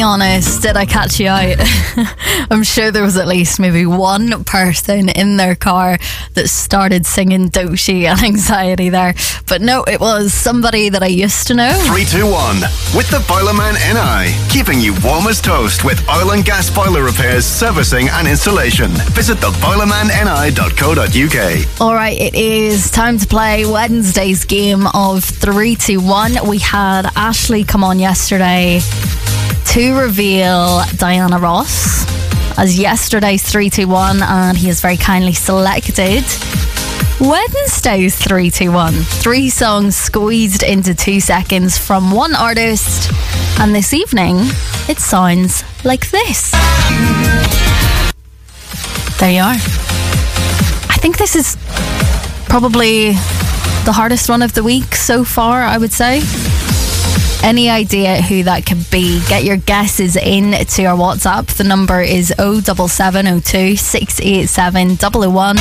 honest, did I catch you out? I'm sure there was at least maybe one person in their car that started singing Doshi and Anxiety there. But no, it was somebody that I used to know. 321 with the Boilerman NI, keeping you warm as toast with oil and gas boiler repairs, servicing and installation. Visit theboilermanni.co.uk. Alright, it is time to play Wednesday's game of 321. We had Ashley come on yesterday to reveal Diana Ross as yesterday's 321, and he has very kindly selected Wednesday's 321. 3 songs squeezed into 2 seconds from one artist, and this evening it sounds like this. There you are. I think this is probably the hardest one of the week so far, I would say. Any idea who that could be? Get your guesses in to our WhatsApp. The number is 07702 687 001.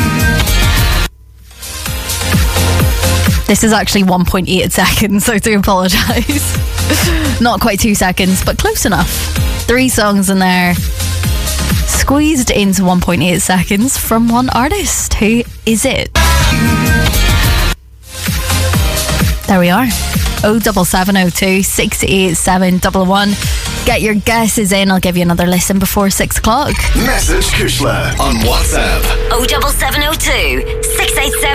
This is actually 1.8 seconds, I do apologise. Not quite 2 seconds, but close enough. 3 songs in there, squeezed into 1.8 seconds from one artist. Who is it? There we are. 07702 687 001. Get your guesses in. I'll give you another listen before 6 o'clock. Message Kushla on WhatsApp. 07702 687